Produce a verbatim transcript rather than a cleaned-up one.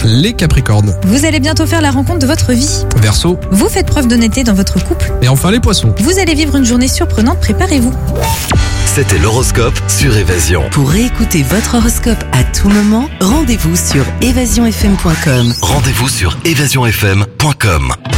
Les Capricornes. Vous allez bientôt faire la rencontre de votre vie. Verseau. Vous faites preuve d'honnêteté dans votre couple. Et enfin les Poissons. Vous allez vivre une journée surprenante, préparez-vous. C'était l'horoscope sur Évasion. Pour réécouter votre horoscope à tout moment, rendez-vous sur évasion f m point com. Rendez-vous sur évasion f m point com.